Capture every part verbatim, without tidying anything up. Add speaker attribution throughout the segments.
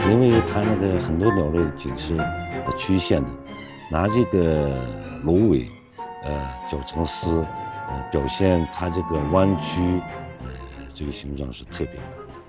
Speaker 1: 因为它那个很多鸟类颈是曲线的，拿这个芦苇呃绞成丝，呃表现它这个弯曲呃这个形状是特别的。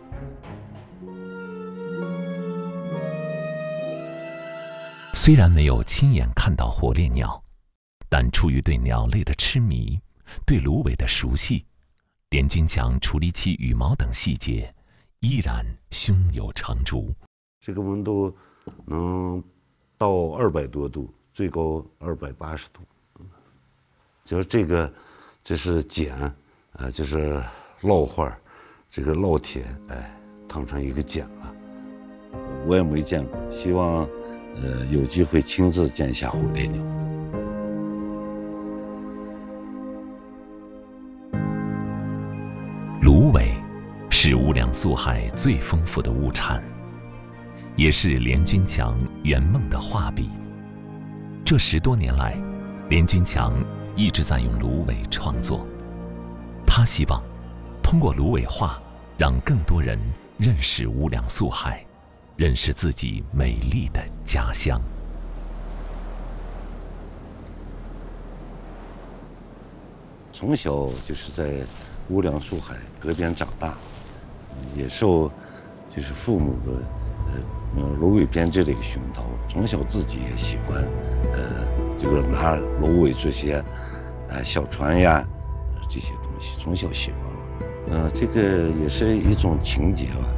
Speaker 2: 虽然没有亲眼看到火烈鸟，但出于对鸟类的痴迷，对芦苇的熟悉，连军强处理起羽毛等细节，依然胸有成竹。
Speaker 1: 这个温度能到二百多度，最高二百八十度。就是这个，这是碱，呃，就是烙花，这个烙铁，哎，烫成一个茧了。我也没见过，希望呃有机会亲自见一下火烈鸟。
Speaker 2: 芦苇是无量素海最丰富的物产，也是连军强圆梦的画笔。这十多年来，连军强一直在用芦苇创作。他希望通过芦苇画，让更多人认识无量素海，认识自己美丽的家乡。
Speaker 1: 从小就是在无量素海河边长大，也受就是父母的呃芦苇编织的一个熏陶，从小自己也喜欢呃这个拿芦苇这些呃小船呀、呃、这些东西，从小喜欢。呃，这个也是一种情结吧，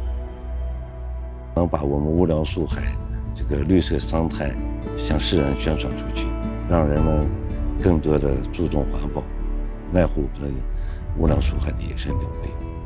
Speaker 1: 能把我们无量素海这个绿色生态向世人宣传出去，让人们更多的注重环保，爱护这无量素海的野生鸟类。